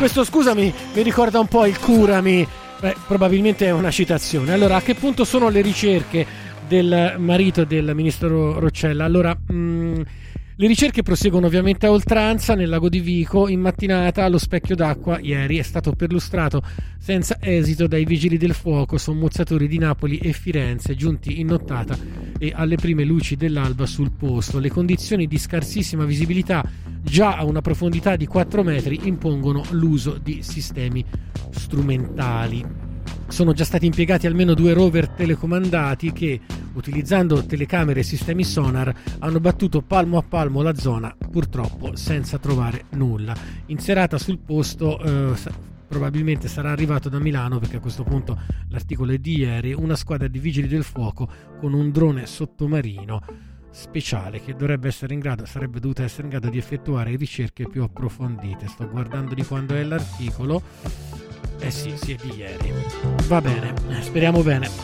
questo scusami mi ricorda un po' il curami. Probabilmente è una citazione. Allora, a che punto sono le ricerche del marito del ministro Roccella? Allora, le ricerche proseguono ovviamente a oltranza nel lago di Vico. In mattinata lo specchio d'acqua ieri è stato perlustrato senza esito dai vigili del fuoco, sommozzatori di Napoli e Firenze, giunti in nottata e alle prime luci dell'alba sul posto. Le condizioni di scarsissima visibilità, già a una profondità di 4 metri, impongono l'uso di sistemi strumentali. Sono già stati impiegati almeno 2 rover telecomandati che, utilizzando telecamere e sistemi sonar, hanno battuto palmo a palmo la zona, purtroppo senza trovare nulla. In serata sul posto probabilmente sarà arrivato da Milano, perché a questo punto l'articolo è di ieri, una squadra di vigili del fuoco con un drone sottomarino speciale che sarebbe dovuta essere in grado di effettuare ricerche più approfondite. Sto guardando di quando è l'articolo. Sì, è di ieri. Va bene, speriamo bene.